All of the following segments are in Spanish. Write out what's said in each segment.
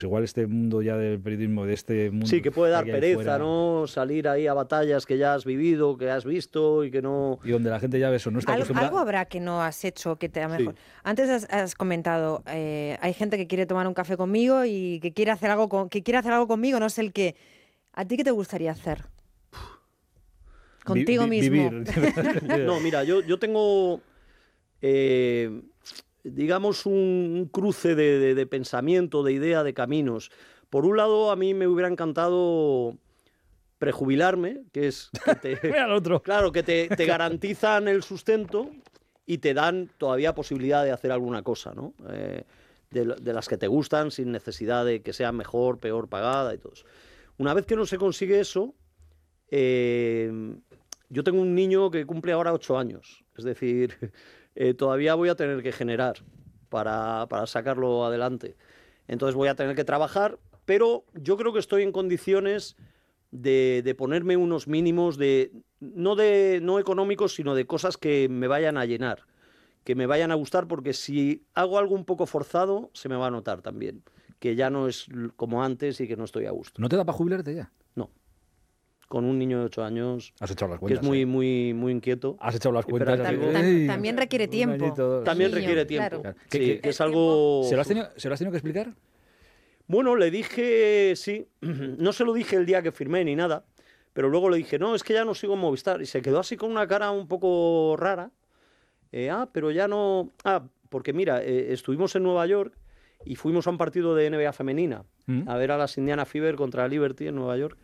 igual este mundo ya del periodismo, de este mundo... Sí, que puede dar que hay pereza, fuera, ¿no? Salir ahí a batallas que ya has vivido, que has visto y que no... Y donde la gente ya eso no está acostumbrada... Algo habrá que no has hecho que te da mejor. Sí. Antes has comentado, hay gente que quiere tomar un café conmigo y que quiere hacer algo conmigo, no sé el qué. ¿A ti qué te gustaría hacer? Contigo mismo. Vivir. No, mira, yo tengo, digamos, un cruce de pensamiento, de idea, de caminos. Por un lado, a mí me hubiera encantado prejubilarme, que es que Mira al otro. claro, que te garantizan el sustento y te dan todavía posibilidad de hacer alguna cosa, ¿no? De las que te gustan, sin necesidad de que sea mejor, peor pagada y todo eso. Una vez que no se consigue eso, yo tengo un niño que cumple ahora 8 años. Es decir, todavía voy a tener que generar para sacarlo adelante. Entonces voy a tener que trabajar, pero yo creo que estoy en condiciones de ponerme unos mínimos no económicos, sino de cosas que me vayan a llenar, que me vayan a gustar, porque si hago algo un poco forzado, se me va a notar también, que ya no es como antes y que no estoy a gusto. ¿No te da para jubilarte ya? No. Con un niño de 8 años, Has echado las que cuentas. es muy inquieto. Has echado las cuentas. Hiperactivo. También requiere tiempo. También Niño, requiere tiempo. claro. Sí, que es algo... ¿Se lo has tenido que explicar? Bueno, le dije, sí, no se lo dije el día que firmé ni nada, pero luego le dije, no, es que ya no sigo en Movistar. Y se quedó así con una cara un poco rara. Pero ya no... porque mira, estuvimos en Nueva York y fuimos a un partido de NBA femenina, a ver a las Indiana Fever contra Liberty en Nueva York.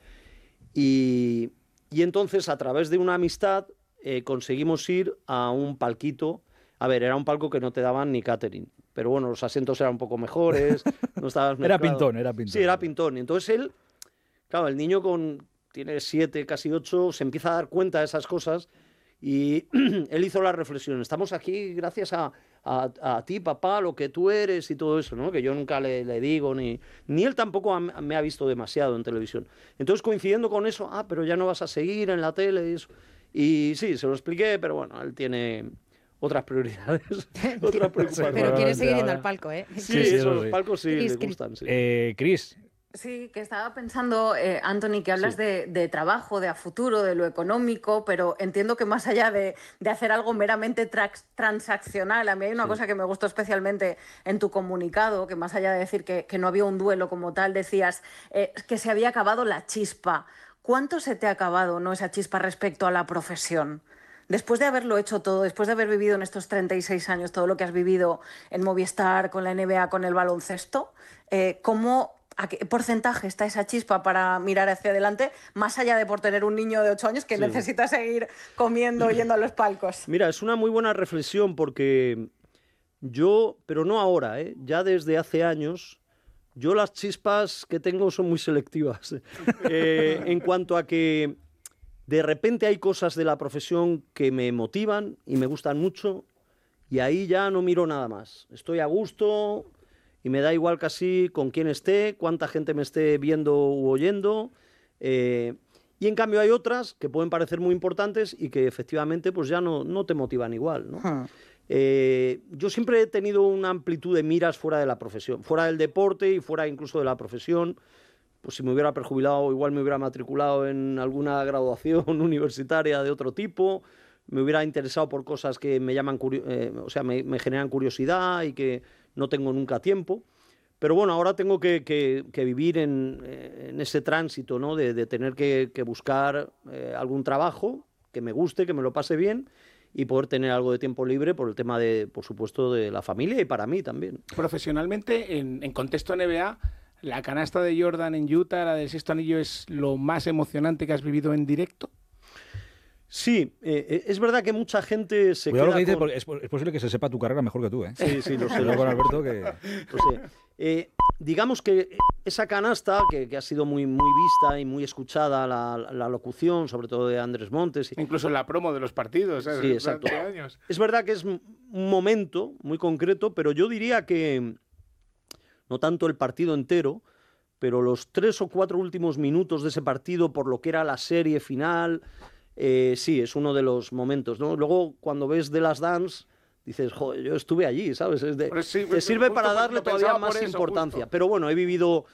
Y entonces, a través de una amistad, conseguimos ir a un palquito. A ver, era un palco que no te daban ni catering, pero bueno, los asientos eran un poco mejores, no estabas Era mezclado. pintón. Sí, era pintón. Y entonces él, claro, el niño tiene 7, casi 8, se empieza a dar cuenta de esas cosas y él hizo la reflexión. Estamos aquí gracias a ti, papá, lo que tú eres y todo eso, ¿no? Que yo nunca le digo, ni él tampoco me ha visto demasiado en televisión. Entonces, coincidiendo con eso, pero ya no vas a seguir en la tele y eso. Y sí, se lo expliqué, pero bueno, él tiene otras prioridades, otras preocupaciones. Pero quiere seguir yendo al palco, ¿eh? Sí, esos palcos sí le gustan, sí. Cris. Sí, que estaba pensando, Anthony, que hablas de trabajo, de a futuro, de lo económico, pero entiendo que más allá de hacer algo meramente transaccional, a mí hay una cosa que me gustó especialmente en tu comunicado, que más allá de decir que no había un duelo como tal, decías que se había acabado la chispa. ¿Cuánto se te ha acabado, no, esa chispa respecto a la profesión? Después de haberlo hecho todo, después de haber vivido en estos 36 años todo lo que has vivido en Movistar, con la NBA, con el baloncesto, ¿a qué porcentaje está esa chispa para mirar hacia adelante, más allá de por tener un niño de 8 años que necesita seguir comiendo, yendo a los palcos? Mira, es una muy buena reflexión porque yo, pero no ahora, ya desde hace años, yo las chispas que tengo son muy selectivas. En cuanto a que de repente hay cosas de la profesión que me motivan y me gustan mucho y ahí ya no miro nada más. Estoy a gusto y me da igual casi con quién esté, cuánta gente me esté viendo u oyendo. Y en cambio hay otras que pueden parecer muy importantes y que efectivamente pues ya no te motivan igual, ¿no? Yo siempre he tenido una amplitud de miras fuera de la profesión, fuera del deporte y fuera incluso de la profesión. Pues si me hubiera prejubilado, igual me hubiera matriculado en alguna graduación universitaria de otro tipo, me hubiera interesado por cosas que me llaman, me generan curiosidad y que no tengo nunca tiempo. Pero bueno, ahora tengo que vivir en ese tránsito, ¿no? De tener que buscar algún trabajo que me guste, que me lo pase bien y poder tener algo de tiempo libre por el tema por supuesto, de la familia y para mí también. Profesionalmente, en contexto NBA, ¿la canasta de Jordan en Utah, la del sexto anillo, es lo más emocionante que has vivido en directo? Sí, es verdad que mucha gente se Cuidado queda lo que dice, con... porque es posible que se sepa tu carrera mejor que tú, ¿eh? Sí, lo sé. Con Alberto que... Lo sé. Digamos que esa canasta, que ha sido muy vista y muy escuchada, la locución, sobre todo de Andrés Montes... Incluso en la promo de los partidos, ¿sabes? Sí, exacto. Años. Es verdad que es un momento muy concreto, pero yo diría que no tanto el partido entero, pero los 3 o 4 últimos minutos de ese partido, por lo que era la serie final... sí, es uno de los momentos, ¿no? Luego, cuando ves The Last Dance, dices, joder, yo estuve allí, ¿sabes? Te sirve para darle todavía más importancia. Pero bueno, he vivido